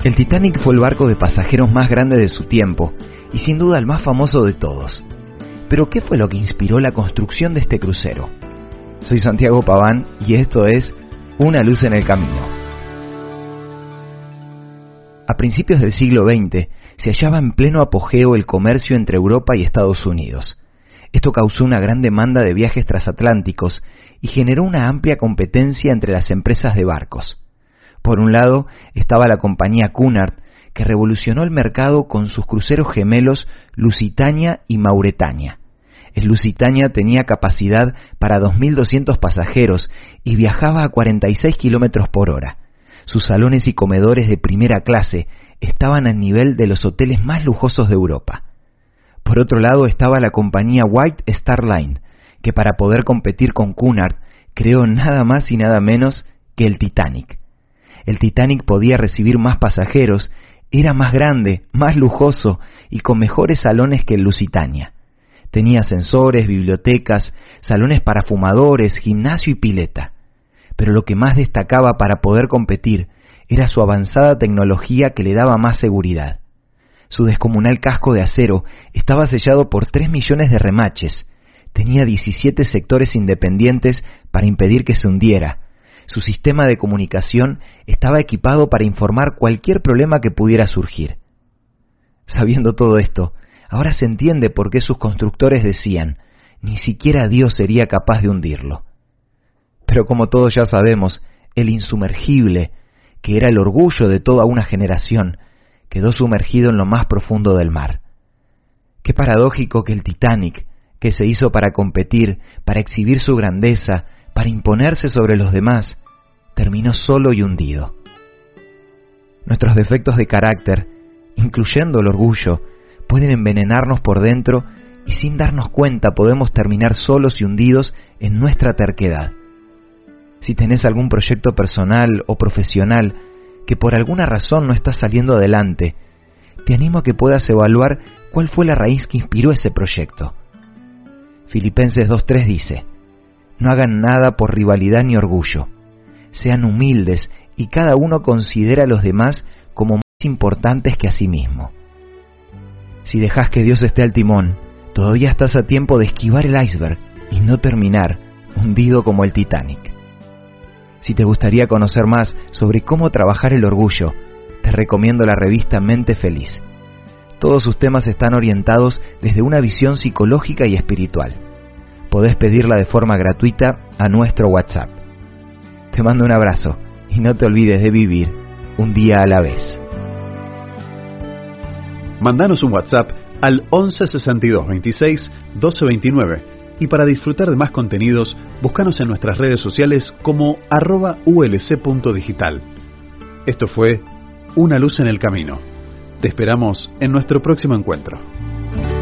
El Titanic fue el barco de pasajeros más grande de su tiempo y sin duda el más famoso de todos. Pero ¿qué fue lo que inspiró la construcción de este crucero? Soy Santiago Paván y esto es Una luz en el camino. A principios del siglo XX se hallaba en pleno apogeo el comercio entre Europa y Estados Unidos. Esto causó una gran demanda de viajes transatlánticos y generó una amplia competencia entre las empresas de barcos. Por un lado estaba la compañía Cunard, que revolucionó el mercado con sus cruceros gemelos Lusitania y Mauretania. El Lusitania tenía capacidad para 2.200 pasajeros y viajaba a 46 kilómetros por hora. Sus salones y comedores de primera clase estaban al nivel de los hoteles más lujosos de Europa. Por otro lado estaba la compañía White Star Line, que para poder competir con Cunard creó nada más y nada menos que el Titanic. El Titanic podía recibir más pasajeros, era más grande, más lujoso y con mejores salones que el Lusitania. Tenía ascensores, bibliotecas, salones para fumadores, gimnasio y pileta. Pero lo que más destacaba para poder competir era su avanzada tecnología que le daba más seguridad. Su descomunal casco de acero estaba sellado por 3 millones de remaches, tenía 17 sectores independientes para impedir que se hundiera. Su sistema de comunicación estaba equipado para informar cualquier problema que pudiera surgir. Sabiendo todo esto, ahora se entiende por qué sus constructores decían, ni siquiera Dios sería capaz de hundirlo. Pero como todos ya sabemos, el insumergible, que era el orgullo de toda una generación, quedó sumergido en lo más profundo del mar. Qué paradójico que el Titanic, que se hizo para competir, para exhibir su grandeza, para imponerse sobre los demás, terminó solo y hundido. Nuestros defectos de carácter, incluyendo el orgullo, pueden envenenarnos por dentro y sin darnos cuenta podemos terminar solos y hundidos en nuestra terquedad. Si tenés algún proyecto personal o profesional que por alguna razón no está saliendo adelante, te animo a que puedas evaluar cuál fue la raíz que inspiró ese proyecto. Filipenses 2:3 dice, no hagan nada por rivalidad ni orgullo, sean humildes y cada uno considera a los demás como más importantes que a sí mismo. Si dejas que Dios esté al timón, todavía estás a tiempo de esquivar el iceberg y no terminar hundido como el Titanic. Si te gustaría conocer más sobre cómo trabajar el orgullo, te recomiendo la revista Mente Feliz. Todos sus temas están orientados desde una visión psicológica y espiritual. Podés pedirla de forma gratuita a nuestro WhatsApp. Te mando un abrazo y no te olvides de vivir un día a la vez. Mandanos un WhatsApp al 11 62 26 12 29 y para disfrutar de más contenidos, búscanos en nuestras redes sociales como @ulc.digital. Esto fue Una luz en el camino. Te esperamos en nuestro próximo encuentro.